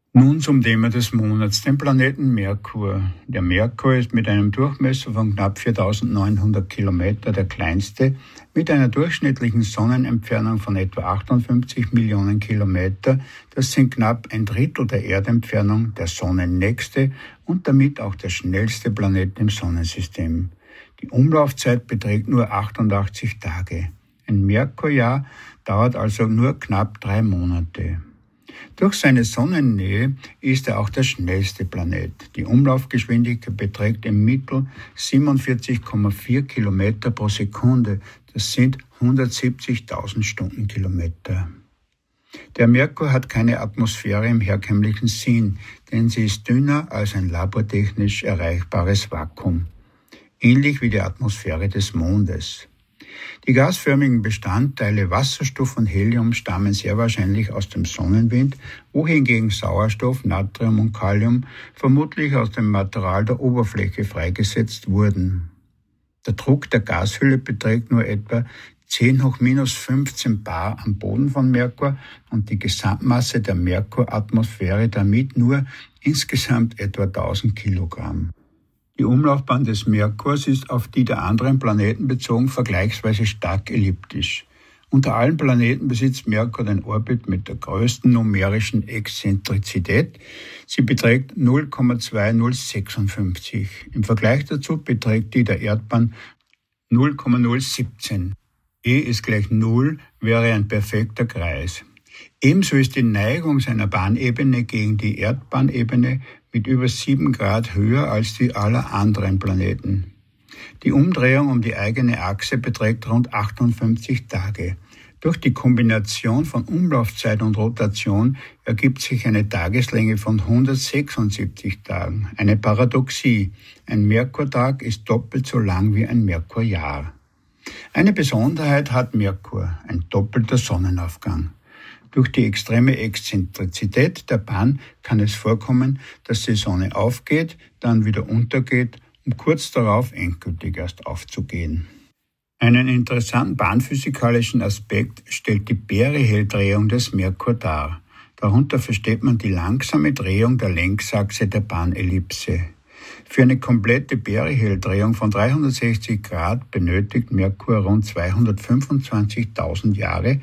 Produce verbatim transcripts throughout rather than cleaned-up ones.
Nun zum Thema des Monats, dem Planeten Merkur. Der Merkur ist mit einem Durchmesser von knapp viertausendneunhundert Kilometer der kleinste, mit einer durchschnittlichen Sonnenentfernung von etwa achtundfünfzig Millionen Kilometer. Das sind knapp ein Drittel der Erdentfernung, der sonnennächste und damit auch der schnellste Planet im Sonnensystem. Die Umlaufzeit beträgt nur achtundachtzig Tage. Ein Merkurjahr dauert also nur knapp drei Monate. Durch seine Sonnennähe ist er auch der schnellste Planet. Die Umlaufgeschwindigkeit beträgt im Mittel siebenundvierzig Komma vier Kilometer pro Sekunde. Das sind hundertsiebzigtausend Stundenkilometer. Der Merkur hat keine Atmosphäre im herkömmlichen Sinn, denn sie ist dünner als ein labortechnisch erreichbares Vakuum. Ähnlich wie die Atmosphäre des Mondes. Die gasförmigen Bestandteile Wasserstoff und Helium stammen sehr wahrscheinlich aus dem Sonnenwind, wohingegen Sauerstoff, Natrium und Kalium vermutlich aus dem Material der Oberfläche freigesetzt wurden. Der Druck der Gashülle beträgt nur etwa zehn hoch minus fünfzehn bar am Boden von Merkur und die Gesamtmasse der Merkuratmosphäre damit nur insgesamt etwa tausend Kilogramm. Die Umlaufbahn des Merkurs ist auf die der anderen Planeten bezogen vergleichsweise stark elliptisch. Unter allen Planeten besitzt Merkur den Orbit mit der größten numerischen Exzentrizität. Sie beträgt null Komma zweitausendsechsundfünfzig. Im Vergleich dazu beträgt die der Erdbahn null Komma null siebzehn. E ist gleich null, wäre ein perfekter Kreis. Ebenso ist die Neigung seiner Bahnebene gegen die Erdbahnebene mit über sieben Grad höher als die aller anderen Planeten. Die Umdrehung um die eigene Achse beträgt rund achtundfünfzig Tage. Durch die Kombination von Umlaufzeit und Rotation ergibt sich eine Tageslänge von hundertsechsundsiebzig Tagen. Eine Paradoxie. Ein Merkurtag ist doppelt so lang wie ein Merkurjahr. Eine Besonderheit hat Merkur, ein doppelter Sonnenaufgang. Durch die extreme Exzentrizität der Bahn kann es vorkommen, dass die Sonne aufgeht, dann wieder untergeht, um kurz darauf endgültig erst aufzugehen. Einen interessanten bahnphysikalischen Aspekt stellt die Perihel-Drehung des Merkur dar. Darunter versteht man die langsame Drehung der Längsachse der Bahnellipse. Für eine komplette Perihel-Drehung von dreihundertsechzig Grad benötigt Merkur rund zweihundertfünfundzwanzigtausend Jahre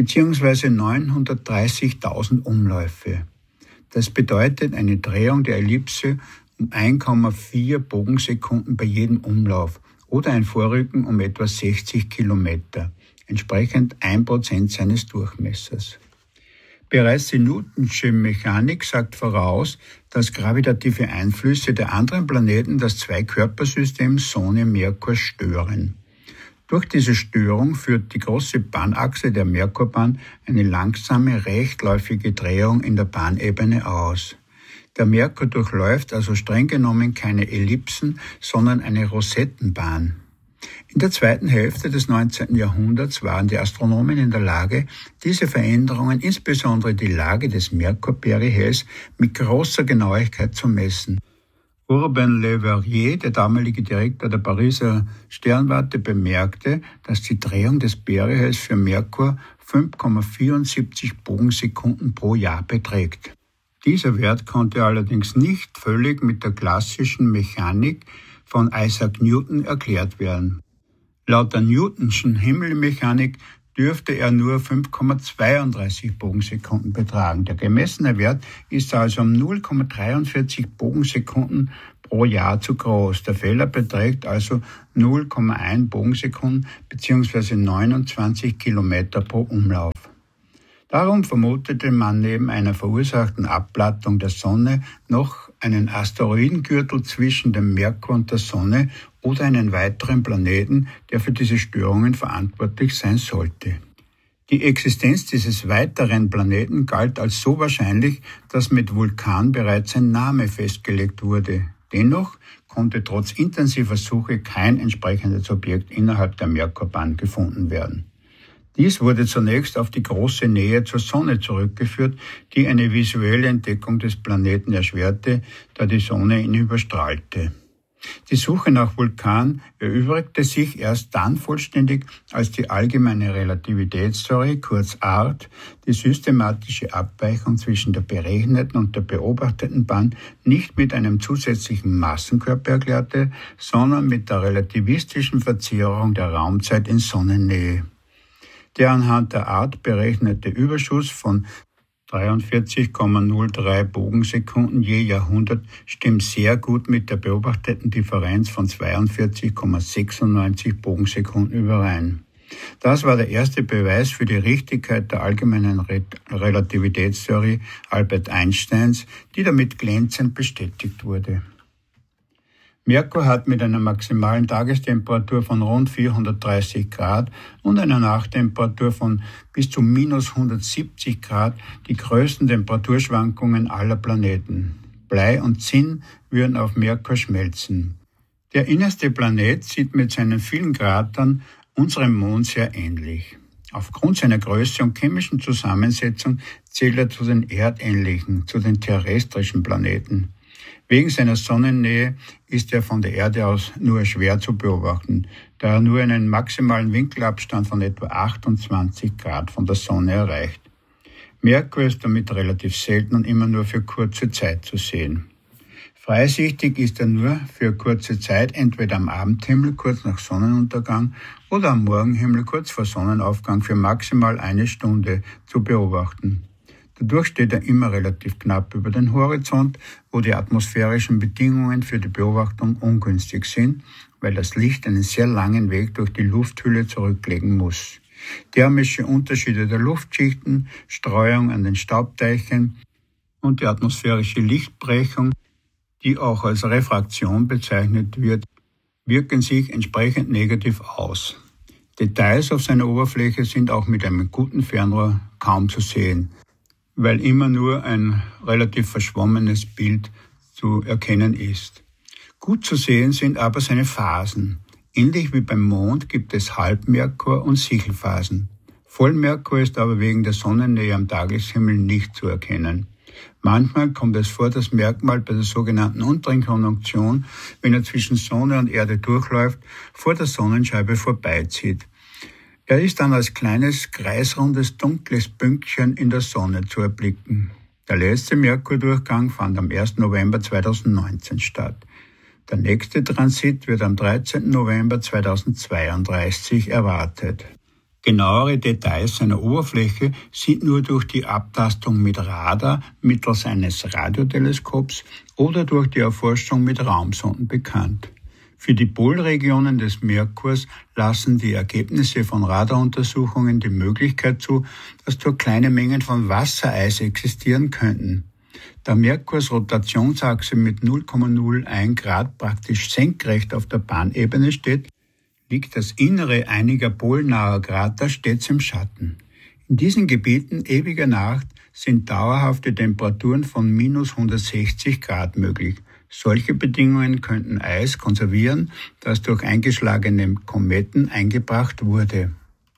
bzw. neunhundertdreißigtausend Umläufe. Das bedeutet eine Drehung der Ellipse um eins Komma vier Bogensekunden bei jedem Umlauf oder ein Vorrücken um etwa sechzig Kilometer, entsprechend ein Prozent seines Durchmessers. Bereits die Newtonsche Mechanik sagt voraus, dass gravitative Einflüsse der anderen Planeten das Zweikörpersystem Sonne-Merkur stören. Durch diese Störung führt die große Bahnachse der Merkurbahn eine langsame rechtläufige Drehung in der Bahnebene aus. Der Merkur durchläuft also streng genommen keine Ellipsen, sondern eine Rosettenbahn. In der zweiten Hälfte des neunzehnten Jahrhunderts waren die Astronomen in der Lage, diese Veränderungen, insbesondere die Lage des Merkur-Perihels, mit großer Genauigkeit zu messen. Urbain Le Verrier, der damalige Direktor der Pariser Sternwarte, bemerkte, dass die Drehung des Perihels für Merkur fünf Komma vierundsiebzig Bogensekunden pro Jahr beträgt. Dieser Wert konnte allerdings nicht völlig mit der klassischen Mechanik von Isaac Newton erklärt werden. Laut der Newtonschen Himmelmechanik dürfte er nur fünf Komma zweiunddreißig Bogensekunden betragen. Der gemessene Wert ist also um null Komma dreiundvierzig Bogensekunden pro Jahr zu groß. Der Fehler beträgt also null Komma eins Bogensekunden bzw. neunundzwanzig Kilometer pro Umlauf. Darum vermutete man neben einer verursachten Abplattung der Sonne noch einen Asteroidengürtel zwischen dem Merkur und der Sonne oder einen weiteren Planeten, der für diese Störungen verantwortlich sein sollte. Die Existenz dieses weiteren Planeten galt als so wahrscheinlich, dass mit Vulkan bereits ein Name festgelegt wurde. Dennoch konnte trotz intensiver Suche kein entsprechendes Objekt innerhalb der Merkurbahn gefunden werden. Dies wurde zunächst auf die große Nähe zur Sonne zurückgeführt, die eine visuelle Entdeckung des Planeten erschwerte, da die Sonne ihn überstrahlte. Die Suche nach Vulkan erübrigte sich erst dann vollständig, als die allgemeine Relativitätstheorie, kurz A R T, die systematische Abweichung zwischen der berechneten und der beobachteten Bahn nicht mit einem zusätzlichen Massenkörper erklärte, sondern mit der relativistischen Verzerrung der Raumzeit in Sonnennähe. Der anhand der A R T berechnete Überschuss von dreiundvierzig Komma null drei Bogensekunden je Jahrhundert stimmt sehr gut mit der beobachteten Differenz von zweiundvierzig Komma sechsundneunzig Bogensekunden überein. Das war der erste Beweis für die Richtigkeit der allgemeinen Re- Relativitätstheorie Albert Einsteins, die damit glänzend bestätigt wurde. Merkur hat mit einer maximalen Tagestemperatur von rund vierhundertdreißig Grad und einer Nachttemperatur von bis zu minus hundertsiebzig Grad die größten Temperaturschwankungen aller Planeten. Blei und Zinn würden auf Merkur schmelzen. Der innerste Planet sieht mit seinen vielen Kratern unserem Mond sehr ähnlich. Aufgrund seiner Größe und chemischen Zusammensetzung zählt er zu den erdähnlichen, zu den terrestrischen Planeten. Wegen seiner Sonnennähe ist er von der Erde aus nur schwer zu beobachten, da er nur einen maximalen Winkelabstand von etwa achtundzwanzig Grad von der Sonne erreicht. Merkur ist damit relativ selten und immer nur für kurze Zeit zu sehen. Freisichtig ist er nur für kurze Zeit, entweder am Abendhimmel kurz nach Sonnenuntergang oder am Morgenhimmel kurz vor Sonnenaufgang für maximal eine Stunde zu beobachten. Dadurch steht er immer relativ knapp über den Horizont, wo die atmosphärischen Bedingungen für die Beobachtung ungünstig sind, weil das Licht einen sehr langen Weg durch die Lufthülle zurücklegen muss. Thermische Unterschiede der Luftschichten, Streuung an den Staubteilchen und die atmosphärische Lichtbrechung, die auch als Refraktion bezeichnet wird, wirken sich entsprechend negativ aus. Details auf seiner Oberfläche sind auch mit einem guten Fernrohr kaum zu sehen, weil immer nur ein relativ verschwommenes Bild zu erkennen ist. Gut zu sehen sind aber seine Phasen. Ähnlich wie beim Mond gibt es Halbmerkur und Sichelphasen. Vollmerkur ist aber wegen der Sonnennähe am Tageshimmel nicht zu erkennen. Manchmal kommt es vor, das Merkmal bei der sogenannten unteren Konjunktion, wenn er zwischen Sonne und Erde durchläuft, vor der Sonnenscheibe vorbeizieht. Er ist dann als kleines, kreisrundes, dunkles Pünktchen in der Sonne zu erblicken. Der letzte Merkurdurchgang fand am ersten November zweitausendneunzehn statt. Der nächste Transit wird am dreizehnten November zweitausendzweiunddreißig erwartet. Genauere Details seiner Oberfläche sind nur durch die Abtastung mit Radar mittels eines Radioteleskops oder durch die Erforschung mit Raumsonden bekannt. Für die Polregionen des Merkurs lassen die Ergebnisse von Radaruntersuchungen die Möglichkeit zu, dass dort kleine Mengen von Wassereis existieren könnten. Da Merkurs Rotationsachse mit null Komma null eins Grad praktisch senkrecht auf der Bahnebene steht, liegt das Innere einiger polnaher Krater stets im Schatten. In diesen Gebieten ewiger Nacht sind dauerhafte Temperaturen von minus hundertsechzig Grad möglich. Solche Bedingungen könnten Eis konservieren, das durch eingeschlagene Kometen eingebracht wurde.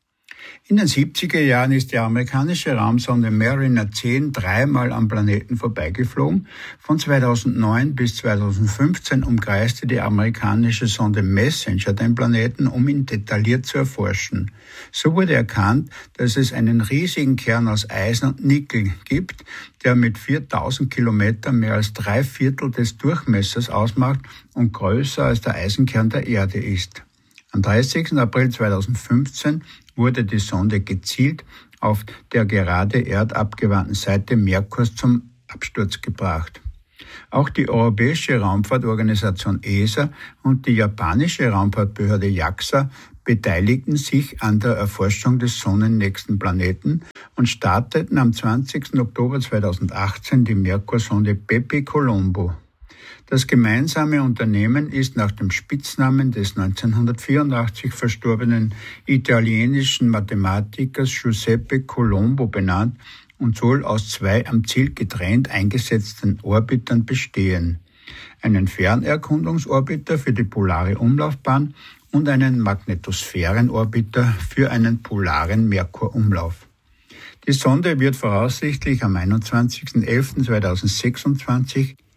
In den siebziger Jahren ist die amerikanische Raumsonde Mariner zehn dreimal am Planeten vorbeigeflogen. Von zweitausendneun bis zweitausendfünfzehn umkreiste die amerikanische Sonde Messenger den Planeten, um ihn detailliert zu erforschen. So wurde erkannt, dass es einen riesigen Kern aus Eisen und Nickel gibt, der mit viertausend Kilometern mehr als drei Viertel des Durchmessers ausmacht und größer als der Eisenkern der Erde ist. Am dreißigsten April zweitausendfünfzehn wurde die Sonde gezielt auf der gerade erdabgewandten Seite Merkurs zum Absturz gebracht. Auch die europäische Raumfahrtorganisation E S A und die japanische Raumfahrtbehörde JAXA beteiligten sich an der Erforschung des sonnennächsten Planeten und starteten am zwanzigsten Oktober zweitausendachtzehn die Merkursonde Bepi Colombo. Das gemeinsame Unternehmen ist nach dem Spitznamen des neunzehnhundertvierundachtzig verstorbenen italienischen Mathematikers Giuseppe Colombo benannt und soll aus zwei am Ziel getrennt eingesetzten Orbitern bestehen. Einen Fernerkundungsorbiter für die polare Umlaufbahn und einen Magnetosphärenorbiter für einen polaren Merkurumlauf. Die Sonde wird voraussichtlich am einundzwanzigsten elften zweitausendsechsundzwanzig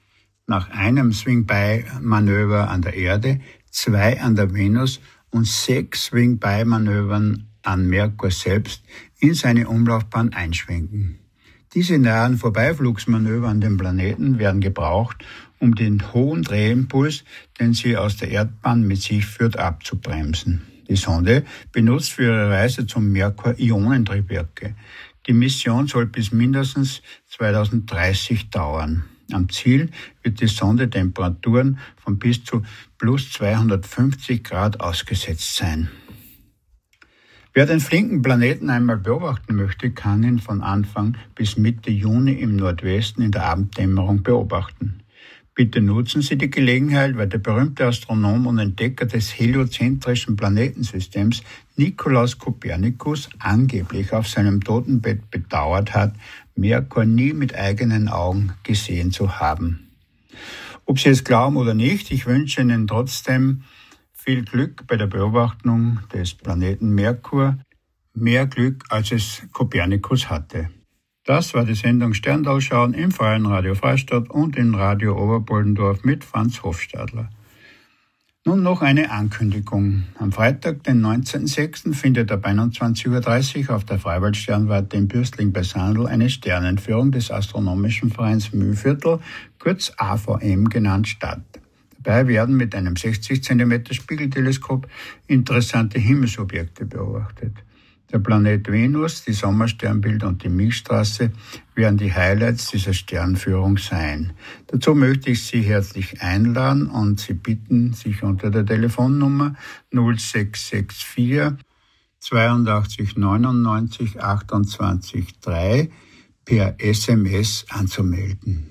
nach einem Swing-By-Manöver an der Erde, zwei an der Venus und sechs Swing-By-Manövern an Merkur selbst in seine Umlaufbahn einschwenken. Diese nahen Vorbeiflugsmanöver an den Planeten werden gebraucht, um den hohen Drehimpuls, den sie aus der Erdbahn mit sich führt, abzubremsen. Die Sonde benutzt für ihre Reise zum Merkur Ionentriebwerke. Die Mission soll bis mindestens zweitausenddreißig dauern. Am Ziel wird die Sonde Temperaturen von bis zu plus zweihundertfünfzig Grad ausgesetzt sein. Wer den flinken Planeten einmal beobachten möchte, kann ihn von Anfang bis Mitte Juni im Nordwesten in der Abenddämmerung beobachten. Bitte nutzen Sie die Gelegenheit, weil der berühmte Astronom und Entdecker des heliozentrischen Planetensystems Nikolaus Kopernikus angeblich auf seinem Totenbett bedauert hat, Merkur nie mit eigenen Augen gesehen zu haben. Ob Sie es glauben oder nicht, ich wünsche Ihnen trotzdem viel Glück bei der Beobachtung des Planeten Merkur, mehr Glück, als es Kopernikus hatte. Das war die Sendung Sterndalschauen im Freien Radio Freistadt und in Radio Oberboldendorf mit Franz Hofstadler. Nun noch eine Ankündigung. Am Freitag, den neunzehnten sechsten findet ab einundzwanzig Uhr dreißig auf der Freiwaldsternwarte in Bürstling bei Sandl eine Sternenführung des Astronomischen Vereins Mühlviertel, kurz A V M genannt, statt. Dabei werden mit einem sechzig Zentimeter Spiegelteleskop interessante Himmelsobjekte beobachtet. Der Planet Venus, die Sommersternbilder und die Milchstraße werden die Highlights dieser Sternführung sein. Dazu möchte ich Sie herzlich einladen und Sie bitten, sich unter der Telefonnummer null sechs sechs vier zweiundachtzig neunundneunzig achtundzwanzig drei per S M S anzumelden.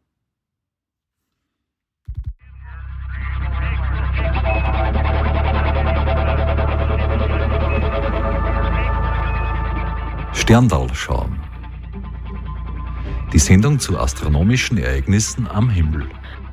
Sterndalschauen. Die Sendung zu astronomischen Ereignissen am Himmel.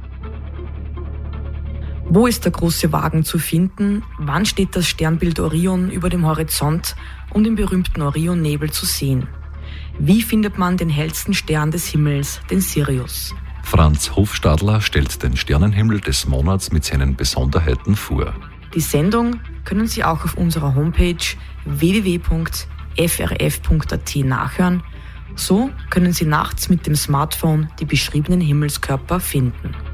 Wo ist der große Wagen zu finden? Wann steht das Sternbild Orion über dem Horizont, um den berühmten Orionnebel zu sehen? Wie findet man den hellsten Stern des Himmels, den Sirius? Franz Hofstadler stellt den Sternenhimmel des Monats mit seinen Besonderheiten vor. Die Sendung können Sie auch auf unserer Homepage w w w punkt f r f punkt a t nachhören. So können Sie nachts mit dem Smartphone die beschriebenen Himmelskörper finden.